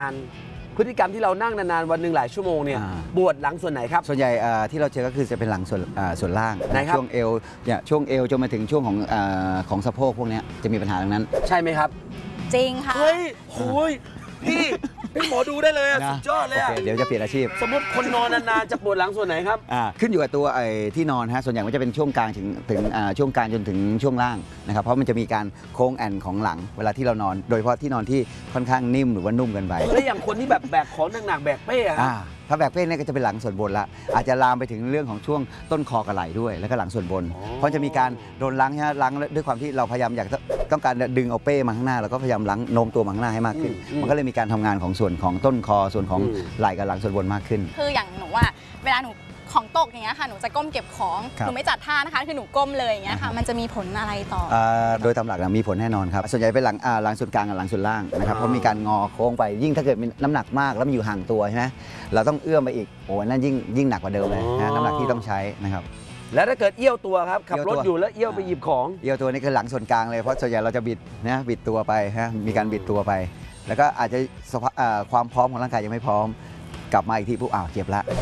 พฤติกรรมที่เรานั่งนานๆวันหนึ่งหลายชั่วโมงเนี่ยปวดหลังส่วนไหนครับส่วนใหญ่ที่เราเจอก็คือจะเป็นหลังส่วนล่างช่วงเอวเนี่ยช่วงเอวจนมาถึงช่วงของสะโพกพวกนี้จะมีปัญหาตรงนั้นใช่ไหมครับจริงค่ะเฮ้ยโอ้ยพี่เป็นหมอดูได้เลยอะสุดยอดเลยอะเดี๋ยวจะเปลี่ยนอาชีพสมมติคนนอนนานๆจะปวดหลังส่วนไหนครับขึ้นอยู่กับตัวที่นอนฮะส่วนใหญ่มันจะเป็นช่วงกลางถึงช่วงกลางจนถึงช่วงล่างนะครับเพราะมันจะมีการโค้งแอนของหลังเวลาที่เรานอนโดยเฉพาะที่นอนที่ค่อนข้างนิ่มหรือว่านุ่มกันไปแล้วอย่างคนที่แบบแบกของหนักๆแบกเป้อะถ้าแบกเป้เนี่ยก็จะเป็นหลังส่วนบนละอาจจะลามไปถึงเรื่องของช่วงต้นคอกระไหล่ด้วยแล้วก็หลังส่วนบนเพราะจะมีการโดนล้างใช่ไหมล้างด้วยความที่เราพยายามต้องการดึงเอาเป้มาข้างหน้าแล้วก็พยายามล้างโน้มตัวมาข้างหน้าให้มากขึ้นมันก็เลยมีการทำงานของส่วนของต้นคอส่วนของไหล่กับหลังส่วนบนมากขึ้นคืออย่างหนูว่าเวลาหนูของตกอย่างเงี้ยค่ะหนูจะก้มเก็บของหนูไม่จัดท่านะคะคือหนูก้มเลยอย่างเงี้ยค่ะมันจะมีผลอะไรต่อโดยตามหลักมีผลแน่นอนครับส่วนใหญ่เป็นหลังส่วนกลางกับหลังส่วนล่างนะครับเพราะมีการงอโค้งไปยิ่งถ้าเกิดมีน้ำหนักมากแล้วมันอยู่ห่างตัวใช่ไหมเราต้องเอื้อมไปอีกโอ้นั่นยิ่งหนักกว่าเดิมเลยนะน้ำหนักที่ต้องใช้นะครับแล้วถ้าเกิดเอี้ยวตัวครับขับรถอยู่แล้วเอี้ยวไปหยิบของเอี้ยวตัวนี่คือหลังส่วนกลางเลยเพราะส่วนใหญ่เราจะบิดตัวไปมีการบิดตัวไปแล้วก็อาจจะความพร้อมของร่างกายยังไม่พร้อมกลับมาอีกทีปุ๊บเจ็บละ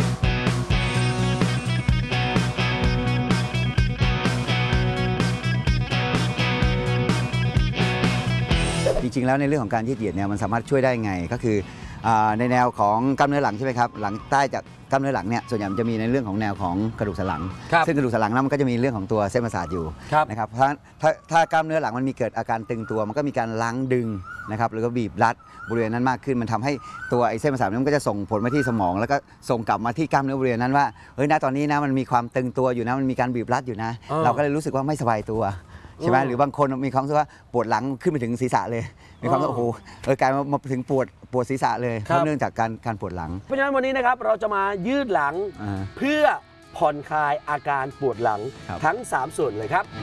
จริงๆแล้วในเรื่องของการยืดเหยียดเนี่ยมันสามารถช่วยได้ไงก็คือในแนวของกล้ามเนื้อหลังใช่ไหมครับหลังใต้จากกล้ามเนื้อหลังเนี่ยส่วนใหญ่มันจะมีในเรื่องของแนวของกระดูกสันหลังซึ่งกระดูกสันหลังนั้นมันก็จะมีเรื่องของตัวเส้นประสาทอยู่นะครับเพราะถ้ากล้ามเนื้อหลังมันมีเกิดอาการตึงตัวมันก็มีการล้างดึงนะครับหรือก็บีบรัดบริเวณนั้นมากขึ้นมันทำให้ตัวไอ้เส้นประสาทนั้นก็จะส่งผลมาที่สมองแล้วก็ส่งกลับมาที่กล้ามเนื้อบริเวณนั้นว่าเฮ้ยณตอนนี้นะมันมีความตึงตัวอยู่นะมันมีการบีบรัดอยู่นะเราก็เลยรู้สึกว่าไม่สบายตัวใช่ไหมหรือบางคนมีความรู้สึกว่าปวดหลังขึ้นไปถึงศีรษะเลยมีความรู้สึกโอ้โหกลายมาถึงปวดศีรษะเลยเพราะเนื่องจากการปวดหลังเพราะฉะนั้นวันนี้นะครับเราจะมายืดหลังเพื่อผ่อนคลายอาการปวดหลังทั้ง3ส่วนเลยครับ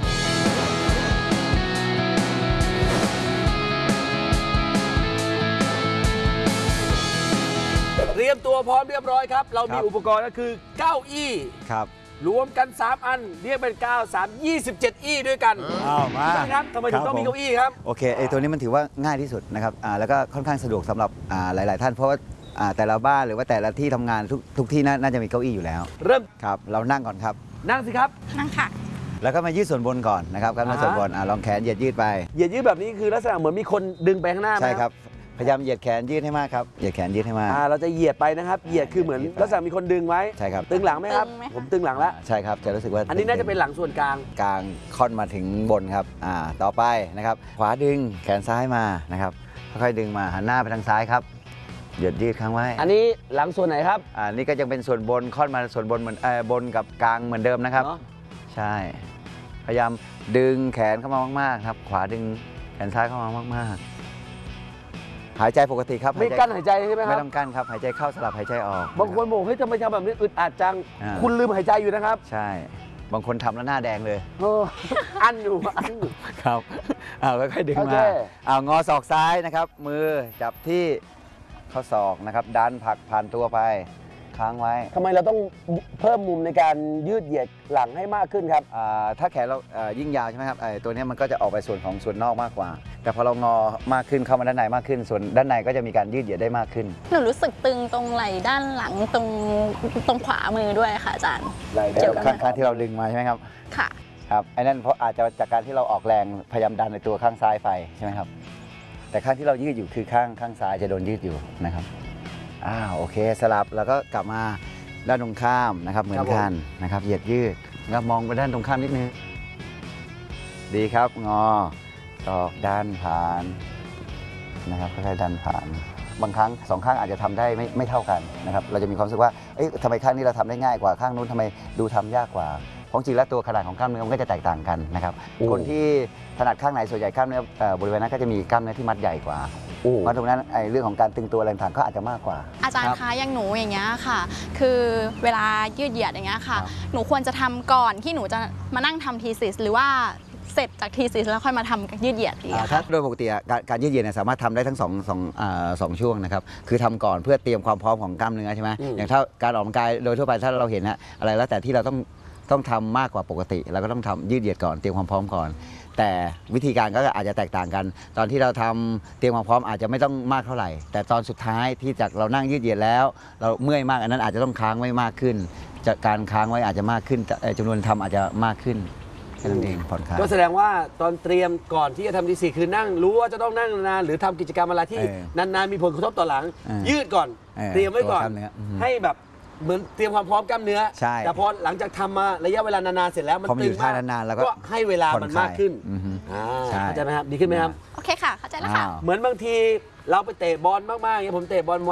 เตรียมตัวพร้อมเรียบร้อยครับเรามีอุปกรณ์ก็คือเก้าอี้ครับรวมกัน3อันเรียกเป็น9 3 27อี้ด้วยกันมาครับทำไมถึงต้องมีเก้าอี้ครับโอเคตัวนี้มันถือว่าง่ายที่สุดนะครับแล้วก็ค่อนข้างสะดวกสำหรับหลายๆท่านเพราะว่าแต่ละบ้านหรือว่าแต่ละที่ทำงานทุกที่น่าจะมีเก้าอี้อยู่แล้วเริ่มครับเรานั่งก่อนครับนั่งสิครับนั่งค่ะแล้วก็มายืดส่วนบนก่อนนะครับการมาส่วนบนลองแขนเหยียดยืดไปเหยียดยืดแบบนี้คือลักษณะเหมือนมีคนดึงไปข้างหน้าใช่ครับพยายามเหยียดแขนยืดให้มากครับเหยียดแขนยืดให้มากเราจะเหยียดไปนะครับเหยียดคือเหมือนลักษณะมีคนดึงไว้ใช่ครับตึงหลังไหมครับผมตึงหลังแล้วใช่ครับจะรู้สึกว่าอันนี้น่าจะเป็นหลังส่วนกลางค่อนมาถึงบนครับต่อไปนะครับขวาดึงแขนซ้ายมานะครับค่อยๆดึงมาหันหน้าไปทางซ้ายครับเหยียดยืดค้างไว้อันนี้หลังส่วนไหนครับนี่ก็ยังเป็นส่วนบนค่อนมาส่วนบนเหมือนบนกับกลางเหมือนเดิมนะครับใช่พยายามดึงแขนเข้ามามากๆครับขวาดึงแขนซ้ายเข้ามามากๆหายใจปกติครับไม่กั้นหายใจใช่ไหมครับไม่ต้องกั้นครับหายใจเข้าสลับหายใจออกบางคนบอกเฮ้ยทำไมทำแบบนี้อึดอัดจังคุณลืมหายใจอยู่นะครับใช่บางคนทำแล้วหน้าแดงเลยอันอยู่ครับค่อยๆดึงมางอศอกซ้ายนะครับมือจับที่ข้อศอกนะครับดันผลักผ่านตัวไปค้างไว้ทำไมเราต้องเพิ่มมุมในการยืดเหยียดหลังให้มากขึ้นครับถ้าแขนเรายิ่งยาวใช่ไหมครับตัวนี้มันก็จะออกไปส่วนนอกมากกว่าแต่พอเรางอมากขึ้นเข้ามาด้านในมากขึ้นส่วนด้านในก็จะมีการยืดเหยียดได้มากขึ้นหนูรู้สึกตึงตรงไหล่ด้านหลังตรงขวามือด้วยค่ะอาจารย์เกี่ยวกับข้างที่เราดึงมาใช่ไหมครับค่ะครับไอ้นั่นเพราะอาจจะจากการที่เราออกแรงพยายามดันในตัวข้างซ้ายไปใช่ไหมครับแต่ข้างที่เรายืดอยู่คือข้างซ้ายจะโดนยืดอยู่นะครับโอเคสลับแล้วก็กลับมาด้านตรงข้ามนะครับเหมือนกันนะครับเหยียดยืดแล้วมองไปด้านตรงข้ามนิดนึงดีครับงอศอกดันผ่านนะครับค่อยๆดันผ่านบางครั้ง2ข้างอาจจะทำได้ไม่เท่ากันนะครับเราจะมีความรู้สึกว่าทำไมข้างนี้เราทำได้ง่ายกว่าข้างนู้นทำไมดูทำยากกว่าเพราะจริงแล้วตัวขนาดของกล้ามเนื้อมันก็จะแตกต่างกันนะครับคนที่ถนัดข้างไหนส่วนใหญ่กล้ามเนื้อบริเวณนั้นก็จะมีกล้ามเนื้อที่มัดใหญ่กว่าเพราะตรงนั้นเรื่องของการตึงตัวแรงต่างก็อาจจะมากกว่าอาจารย์คะอย่างหนูอย่างเงี้ยค่ะคือเวลายืดเหยียดอย่างเงี้ยค่ะหนูควรจะทำก่อนที่หนูจะมานั่งทำทีซิสหรือว่าเสร็จจากทีซิสแล้วค่อยมาทำยืดเหยียดดีถ้าโดยปกติการยืดเหยียดสามารถทำได้ทั้งสองช่วงนะครับคือทำก่อนเพื่อเตรียมความพร้อมของกล้ามเนื้อใช่ไหมอย่างถ้าการออกกำลังกายโดยทั่วไปถ้าเราเห็นอะไรแล้วแต่ที่เราต้องทำมากกว่าปกติเราก็ต้องทำยืดเหยียดก่อนเตรียมความพร้อมก่อนแต่วิธีการก็อาจจะแตกต่างกัน ตอนที่เราทำเตรียมความพร้อมอาจจะไม่ต้องมากเท่าไหร่ แต่ตอนสุดท้ายที่จากเรานั่งยืดเหยียดแล้ว เราเมื่อยมากอันนั้นอาจจะต้องค้างไว้มากขึ้นจากการค้างไว้อาจจะมากขึ้นจำนวนทำอาจจะมากขึ้นแค่นั้นเองผ่อนคลายก็แสดงว่าตอนเตรียมก่อนที่จะทำทีสี่คือนั่งรู้ว่าจะต้องนั่งนานหรือทำกิจกรรมอะไรที่นานๆมีผลกระทบต่อหลัง ยืดก่อนเตรียมไว้ก่อนให้แบบเหมือนเตรียมความพร้อมกล้ามเนื้อใช่แต่พอหลังจากทำมาระยะเวลานานๆเสร็จแล้วมันพอมันตึอง ยู่ท่ามากนานๆแล้วก็ก็ให้เวลามันมากขึ้นใช่เข้าใจไหมครับดีขึ้นไหมครับโอเคค่ะ เข้าใจแล้วค่ะอ้าวเหมือนบางทีเราไปเตะบอลมากๆอย่างเงี้ยผมเตะบอล